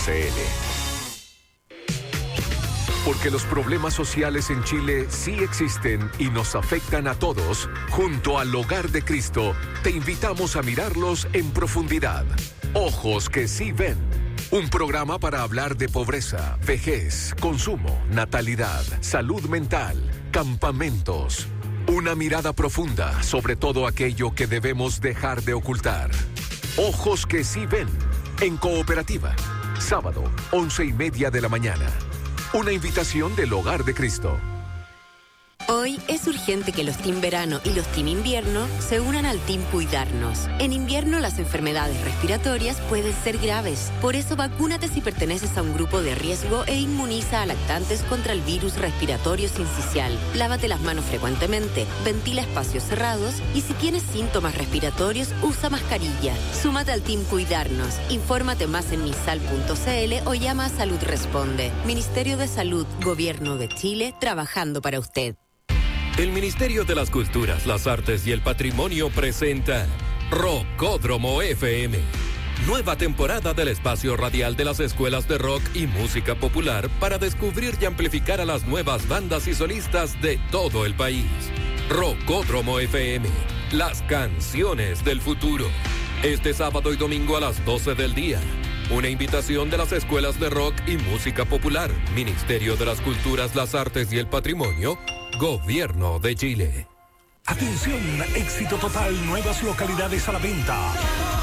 Porque los problemas sociales en Chile sí existen y nos afectan a todos, junto al Hogar de Cristo, te invitamos a mirarlos en profundidad. Ojos que sí ven. Un programa para hablar de pobreza, vejez, consumo, natalidad, salud mental, campamentos. Una mirada profunda sobre todo aquello que debemos dejar de ocultar. Ojos que sí ven. En Cooperativa, sábado, 11:30 de la mañana. Una invitación del Hogar de Cristo. Hoy es urgente que los Team Verano y los Team Invierno se unan al Team Cuidarnos. En invierno las enfermedades respiratorias pueden ser graves. Por eso vacúnate si perteneces a un grupo de riesgo e inmuniza a lactantes contra el virus respiratorio sincicial. Lávate las manos frecuentemente, ventila espacios cerrados y si tienes síntomas respiratorios, usa mascarilla. Súmate al Team Cuidarnos. Infórmate más en misal.cl o llama a Salud Responde. Ministerio de Salud, Gobierno de Chile, trabajando para usted. El Ministerio de las Culturas, las Artes y el Patrimonio presenta Rockódromo FM. Nueva temporada del espacio radial de las escuelas de rock y música popular para descubrir y amplificar a las nuevas bandas y solistas de todo el país. Rockódromo FM, las canciones del futuro. Este sábado y domingo a las 12 del día. Una invitación de las escuelas de rock y música popular, Ministerio de las Culturas, las Artes y el Patrimonio, Gobierno de Chile. Atención, éxito total, nuevas localidades a la venta.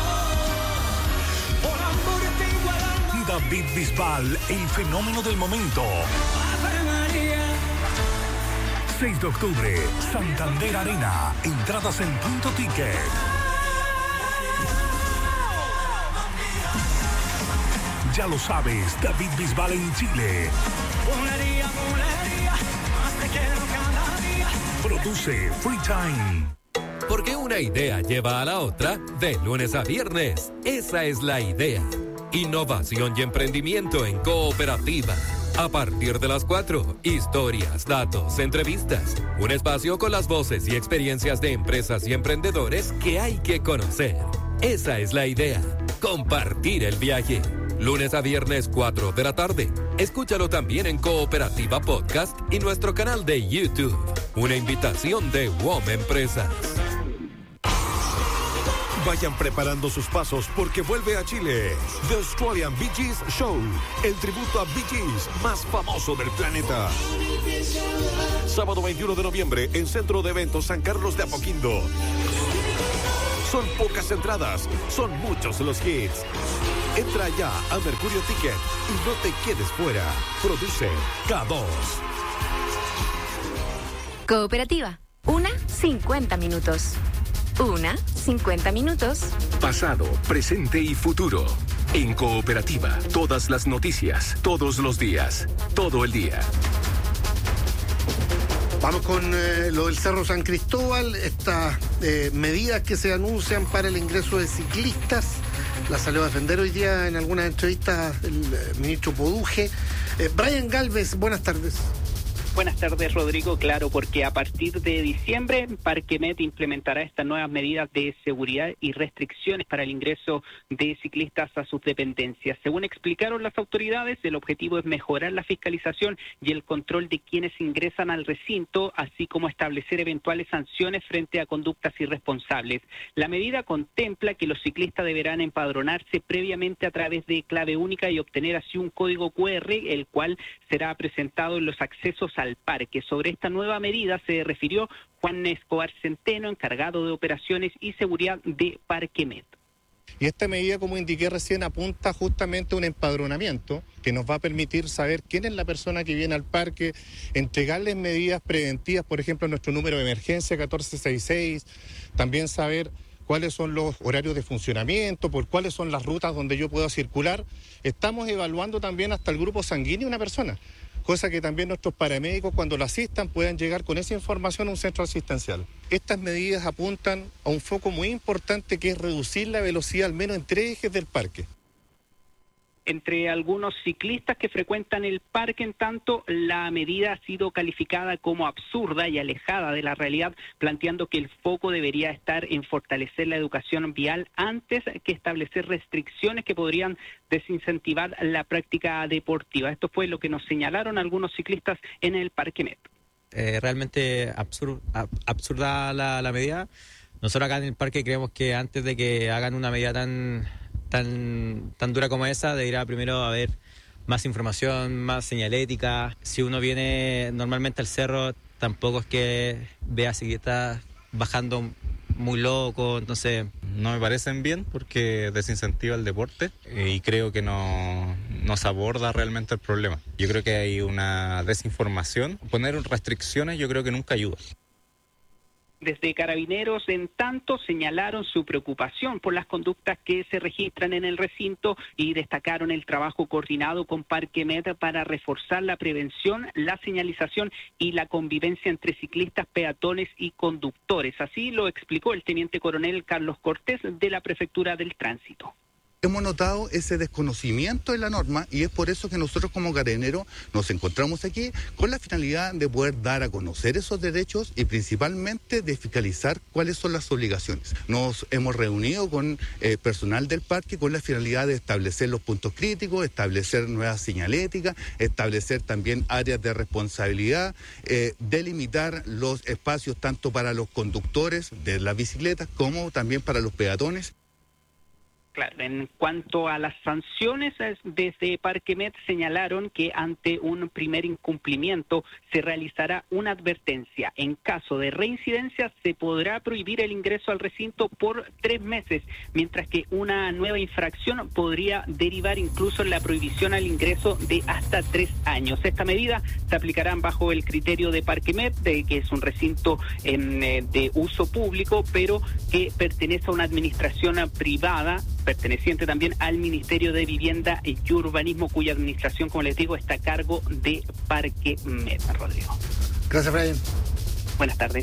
David Bisbal, el fenómeno del momento. 6 de octubre, Santander Arena. Entradas en Punto Ticket. Ya lo sabes, David Bisbal en Chile. Produce Free Time. Porque una idea lleva a la otra de lunes a viernes. Esa es la idea. Innovación y emprendimiento en Cooperativa. A partir de las 4, historias, datos, entrevistas. Un espacio con las voces y experiencias de empresas y emprendedores que hay que conocer. Esa es la idea. Compartir el viaje. Lunes a viernes 4 de la tarde. Escúchalo también en Cooperativa Podcast y nuestro canal de YouTube. Una invitación de WOM Empresas. Vayan preparando sus pasos porque vuelve a Chile The Australian Bee Gees Show, el tributo a Bee Gees más famoso del planeta. Sábado 21 de noviembre en Centro de Eventos San Carlos de Apoquindo. Son pocas entradas, son muchos los hits. Entra ya a Mercurio Ticket y no te quedes fuera. Produce K2. Cooperativa. 50 minutos. 50 minutos. Pasado, presente y futuro. En Cooperativa, todas las noticias, todos los días, todo el día. Vamos con lo del Cerro San Cristóbal, estas medidas que se anuncian para el ingreso de ciclistas. La salió a defender hoy día en algunas entrevistas el ministro Poduje. Brian Galvez, buenas tardes. Buenas tardes, Rodrigo. Claro, porque a partir de diciembre, Parquemet implementará estas nuevas medidas de seguridad y restricciones para el ingreso de ciclistas a sus dependencias. Según explicaron las autoridades, el objetivo es mejorar la fiscalización y el control de quienes ingresan al recinto, así como establecer eventuales sanciones frente a conductas irresponsables. La medida contempla que los ciclistas deberán empadronarse previamente a través de clave única y obtener así un código QR, el cual será presentado en los accesos al parque. Sobre esta nueva medida se refirió Juan Escobar Centeno, encargado de operaciones y seguridad de Parquemet. Y esta medida, como indiqué recién, apunta justamente a un empadronamiento que nos va a permitir saber quién es la persona que viene al parque, entregarles medidas preventivas, por ejemplo, nuestro número de emergencia 1466, también saber cuáles son los horarios de funcionamiento, por cuáles son las rutas donde yo puedo circular. Estamos evaluando también hasta el grupo sanguíneo de una persona, cosa que también nuestros paramédicos, cuando lo asistan, puedan llegar con esa información a un centro asistencial. Estas medidas apuntan a un foco muy importante, que es reducir la velocidad al menos en 3 ejes del parque. Entre algunos ciclistas que frecuentan el parque, en tanto, la medida ha sido calificada como absurda y alejada de la realidad, planteando que el foco debería estar en fortalecer la educación vial antes que establecer restricciones que podrían desincentivar la práctica deportiva. Esto fue lo que nos señalaron algunos ciclistas en el Parquemet. Realmente absurda la medida. Nosotros acá en el parque creemos que antes de que hagan una medida tan dura como esa, debería primero haber más información, más señalética. Si uno viene normalmente al cerro, tampoco es que vea ciclistas bajando muy loco, entonces... No me parecen bien porque desincentiva el deporte y creo que no se aborda realmente el problema. Yo creo que hay una desinformación. Poner restricciones yo creo que nunca ayuda. Desde Carabineros, en tanto, señalaron su preocupación por las conductas que se registran en el recinto y destacaron el trabajo coordinado con Parquemet para reforzar la prevención, la señalización y la convivencia entre ciclistas, peatones y conductores. Así lo explicó el teniente coronel Carlos Cortés de la Prefectura del Tránsito. Hemos notado ese desconocimiento de la norma y es por eso que nosotros como Carabineros nos encontramos aquí con la finalidad de poder dar a conocer esos derechos y principalmente de fiscalizar cuáles son las obligaciones. Nos hemos reunido con personal del parque con la finalidad de establecer los puntos críticos, establecer nuevas señaléticas, establecer también áreas de responsabilidad, delimitar los espacios tanto para los conductores de las bicicletas como también para los peatones. Claro, en cuanto a las sanciones, desde Parquemet señalaron que ante un primer incumplimiento se realizará una advertencia. En caso de reincidencia se podrá prohibir el ingreso al recinto por 3 meses, mientras que una nueva infracción podría derivar incluso en la prohibición al ingreso de hasta 3 años. Esta medida se aplicará bajo el criterio de Parquemet, de que es un recinto de uso público, pero que pertenece a una administración privada, perteneciente también al Ministerio de Vivienda y Urbanismo, cuya administración, como les digo, está a cargo de Parque Meta, Rodrigo. Gracias, Brian. Buenas tardes.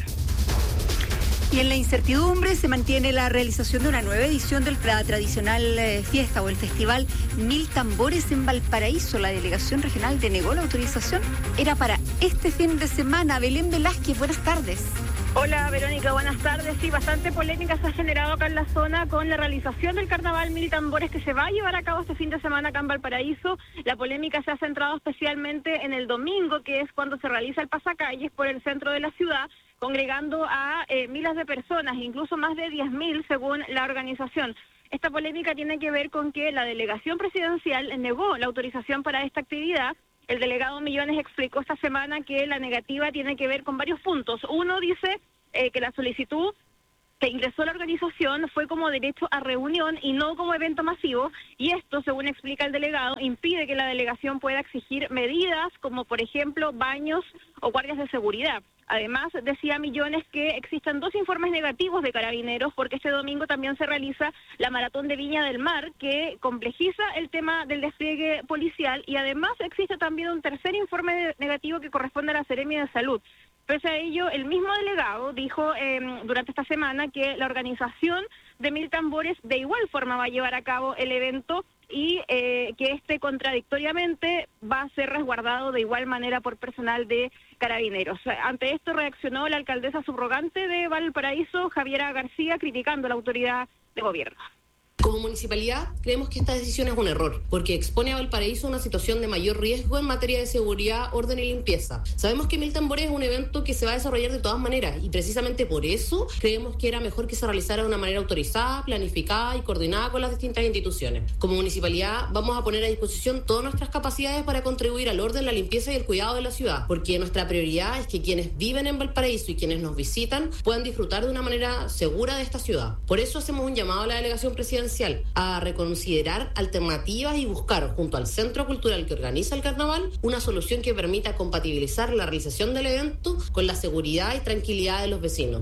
Y en la incertidumbre se mantiene la realización de una nueva edición de la tradicional fiesta o el festival Mil Tambores en Valparaíso. La delegación regional denegó la autorización. Era para este fin de semana. Belén Velázquez, buenas tardes. Hola Verónica, buenas tardes. Sí, bastante polémica se ha generado acá en la zona con la realización del carnaval Mil Tambores que se va a llevar a cabo este fin de semana acá en Valparaíso. La polémica se ha centrado especialmente en el domingo, que es cuando se realiza el pasacalles por el centro de la ciudad, congregando a miles de personas, incluso más de 10.000 según la organización. Esta polémica tiene que ver con que la delegación presidencial negó la autorización para esta actividad. El delegado Millones explicó esta semana que la negativa tiene que ver con varios puntos. Uno dice que la solicitud que ingresó a la organización fue como derecho a reunión y no como evento masivo, y esto, según explica el delegado, impide que la delegación pueda exigir medidas como, por ejemplo, baños o guardias de seguridad. Además, decía Millones que existen 2 informes negativos de Carabineros porque este domingo también se realiza la Maratón de Viña del Mar, que complejiza el tema del despliegue policial, y además existe también un tercer informe negativo que corresponde a la Seremi de Salud. Pese a ello, el mismo delegado dijo durante esta semana que la organización de Mil Tambores de igual forma va a llevar a cabo el evento y que contradictoriamente va a ser resguardado de igual manera por personal de Carabineros. Ante esto reaccionó la alcaldesa subrogante de Valparaíso, Javiera García, criticando la autoridad de gobierno. Como municipalidad, creemos que esta decisión es un error, porque expone a Valparaíso a una situación de mayor riesgo en materia de seguridad, orden y limpieza. Sabemos que Mil Tambores es un evento que se va a desarrollar de todas maneras, y precisamente por eso creemos que era mejor que se realizara de una manera autorizada, planificada y coordinada con las distintas instituciones. Como municipalidad, vamos a poner a disposición todas nuestras capacidades para contribuir al orden, la limpieza y el cuidado de la ciudad, porque nuestra prioridad es que quienes viven en Valparaíso y quienes nos visitan puedan disfrutar de una manera segura de esta ciudad. Por eso hacemos un llamado a la delegación presidencial a reconsiderar alternativas y buscar, junto al Centro Cultural que organiza el carnaval, una solución que permita compatibilizar la realización del evento con la seguridad y tranquilidad de los vecinos.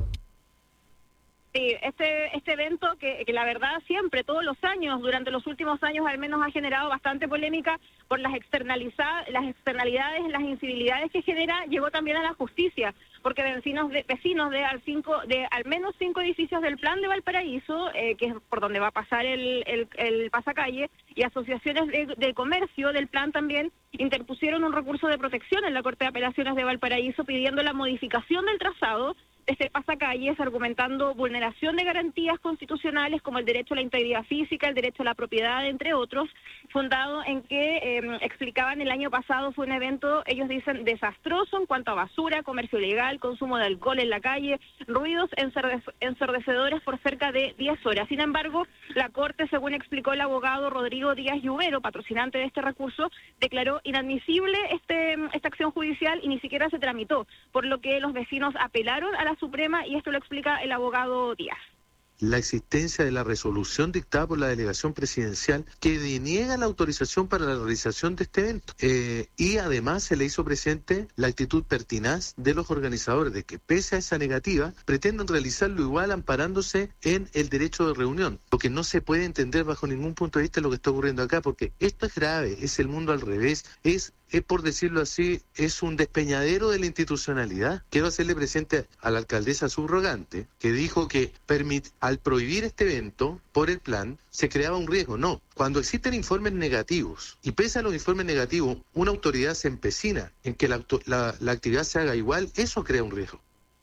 Sí, este evento que la verdad siempre, todos los años, durante los últimos años al menos, ha generado bastante polémica por las externalidades, las incivilidades que genera, llegó también a la justicia, porque vecinos de al menos 5 edificios del Plan de Valparaíso, que es por donde va a pasar el pasacalle, y asociaciones de comercio del Plan también interpusieron un recurso de protección en la Corte de Apelaciones de Valparaíso pidiendo la modificación del trazado de este pasacalles, argumentando vulneración de garantías constitucionales como el derecho a la integridad física, el derecho a la propiedad, entre otros, fundado en que, explicaban el año pasado, fue un evento, ellos dicen, desastroso en cuanto a basura, comercio ilegal, consumo de alcohol en la calle, ruidos ensordecedores por cerca de 10 horas. Sin embargo, la Corte, según explicó el abogado Rodrigo Díaz Lluvero, patrocinante de este recurso, declaró inadmisible esta acción judicial y ni siquiera se tramitó, por lo que los vecinos apelaron a la Suprema, y esto lo explica el abogado Díaz. La existencia de la resolución dictada por la delegación presidencial que deniega la autorización para la realización de este evento. Y además se le hizo presente la actitud pertinaz de los organizadores de que, pese a esa negativa, pretenden realizarlo igual amparándose en el derecho de reunión. Lo que no se puede entender bajo ningún punto de vista es lo que está ocurriendo acá, porque esto es grave, es el mundo al revés, es por decirlo así, es un despeñadero de la institucionalidad. Quiero hacerle presente a la alcaldesa subrogante, que dijo que al prohibir este evento por el plan, se creaba un riesgo. No, cuando existen informes negativos, y pese a los informes negativos, una autoridad se empecina en que la actividad se haga igual, eso crea un riesgo.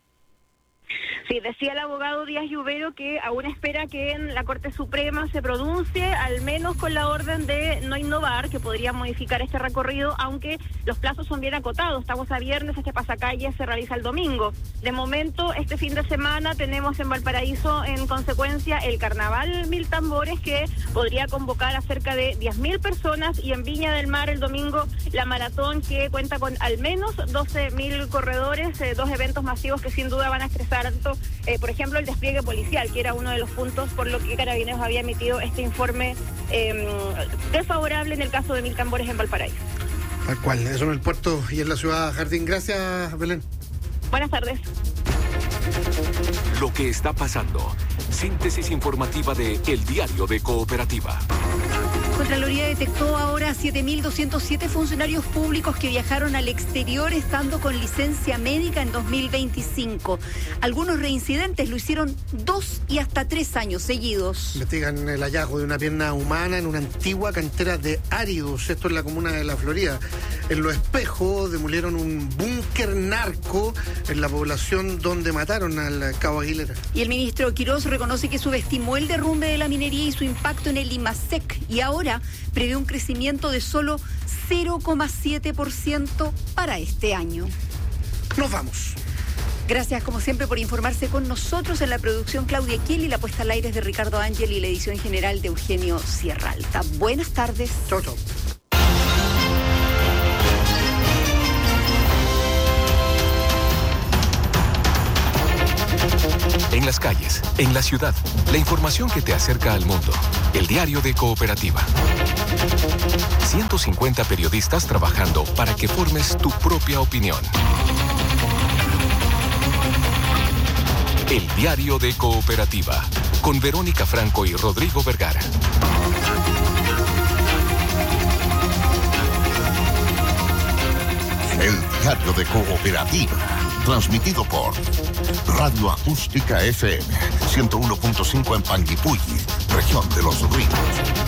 Sí, decía el abogado Díaz Lluvero que aún espera que en la Corte Suprema se pronuncie, al menos con la orden de no innovar, que podría modificar este recorrido, aunque los plazos son bien acotados. Estamos a viernes, este pasacalle se realiza el domingo. De momento, este fin de semana tenemos en Valparaíso, en consecuencia, el Carnaval Mil Tambores, que podría convocar a cerca de 10.000 personas, y en Viña del Mar el domingo la maratón, que cuenta con al menos 12.000 corredores, 2 eventos masivos que sin duda van a estresar tanto, por ejemplo, el despliegue policial, que era uno de los puntos por lo que Carabineros había emitido este informe desfavorable en el caso de Mil Tambores en Valparaíso. Tal cual, eso en el puerto y en la ciudad Jardín. Gracias, Belén. Buenas tardes. Lo que está pasando. Síntesis informativa de El Diario de Cooperativa. Contraloría detectó ahora 7.207 funcionarios públicos que viajaron al exterior estando con licencia médica en 2025. Algunos reincidentes lo hicieron 2 y hasta 3 años seguidos. Investigan el hallazgo de una pierna humana en una antigua cantera de áridos. Esto en la comuna de La Florida. En Los Espejos demolieron un búnker narco en la población donde mataron al cabo Aguilera. Y el ministro Quirós reconoce que subestimó el derrumbe de la minería y su impacto en el IMASEC. Y ahora prevé un crecimiento de solo 0,7% para este año. Nos vamos. Gracias, como siempre, por informarse con nosotros. En la producción Claudia Kiel y la puesta al aire es de Ricardo Ángel y la edición general de Eugenio Sierra Alta. Buenas tardes. Chau, chau. En las calles, en la ciudad, la información que te acerca al mundo. El Diario de Cooperativa. 150 periodistas trabajando para que formes tu propia opinión. El Diario de Cooperativa. Con Verónica Franco y Rodrigo Vergara. El Diario de Cooperativa. Transmitido por Radio Acústica FM 101.5 en Panguipulli, región de Los Ríos.